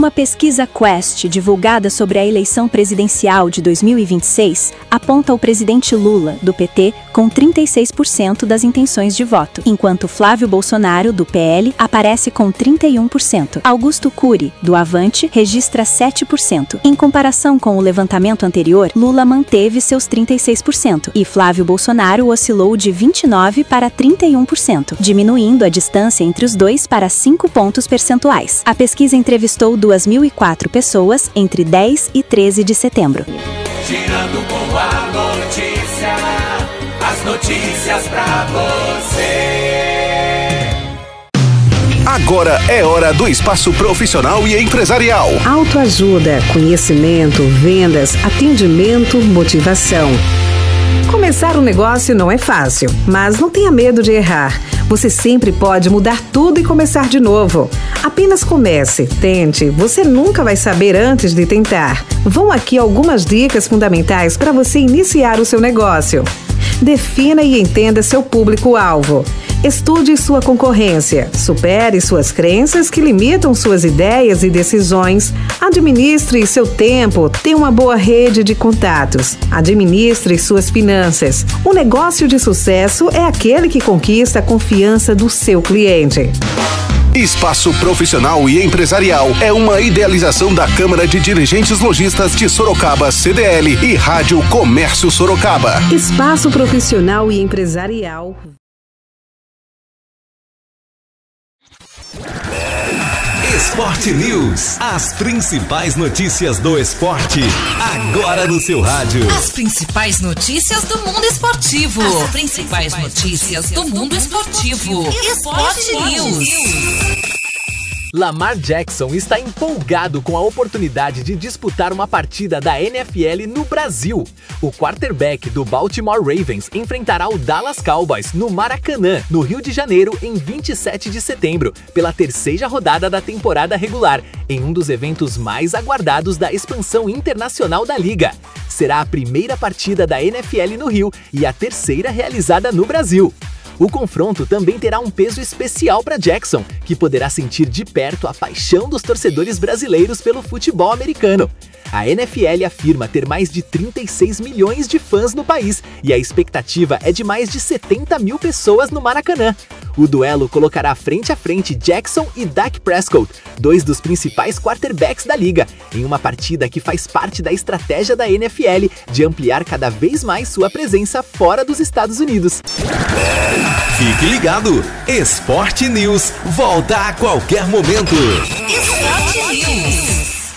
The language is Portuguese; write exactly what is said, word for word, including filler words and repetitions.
Uma pesquisa Quest divulgada sobre a eleição presidencial de dois mil e vinte e seis aponta o presidente Lula, do P T, com trinta e seis por cento das intenções de voto, enquanto Flávio Bolsonaro, do P L, aparece com trinta e um por cento. Augusto Cury, do Avante, registra sete por cento. Em comparação com o levantamento anterior, Lula manteve seus trinta e seis por cento e Flávio Bolsonaro oscilou de vinte e nove por cento para trinta e um por cento, diminuindo a distância entre os dois para cinco pontos percentuais. A pesquisa entrevistou duas mil e quatro pessoas entre dez e treze de setembro. Girando com a notícia, as notícias pra você. Agora é hora do espaço profissional e empresarial. Autoajuda, conhecimento, vendas, atendimento, motivação. Começar um negócio não é fácil, mas não tenha medo de errar. Você sempre pode mudar tudo e começar de novo. Apenas comece, tente, você nunca vai saber antes de tentar. Vão aqui algumas dicas fundamentais para você iniciar o seu negócio. Defina e entenda seu público-alvo. Estude sua concorrência, supere suas crenças que limitam suas ideias e decisões, administre seu tempo, tenha uma boa rede de contatos, administre suas finanças. Um negócio de sucesso é aquele que conquista a confiança do seu cliente. Espaço Profissional e Empresarial é uma idealização da Câmara de Dirigentes Lojistas de Sorocaba, C D L, e Rádio Comércio Sorocaba. Espaço Profissional e Empresarial. Esporte News. As principais notícias do esporte, agora no seu rádio. As principais notícias do mundo esportivo. As principais notícias do mundo esportivo. Esporte News. Lamar Jackson está empolgado com a oportunidade de disputar uma partida da N F L no Brasil. O quarterback do Baltimore Ravens enfrentará o Dallas Cowboys no Maracanã, no Rio de Janeiro, em vinte e sete de setembro, pela terceira rodada da temporada regular, em um dos eventos mais aguardados da expansão internacional da liga. Será a primeira partida da N F L no Rio e a terceira realizada no Brasil. O confronto também terá um peso especial para Jackson, que poderá sentir de perto a paixão dos torcedores brasileiros pelo futebol americano. A N F L afirma ter mais de trinta e seis milhões de fãs no país e a expectativa é de mais de setenta mil pessoas no Maracanã. O duelo colocará frente a frente Jackson e Dak Prescott, dois dos principais quarterbacks da liga, em uma partida que faz parte da estratégia da N F L de ampliar cada vez mais sua presença fora dos Estados Unidos. Fique ligado! Esporte News volta a qualquer momento.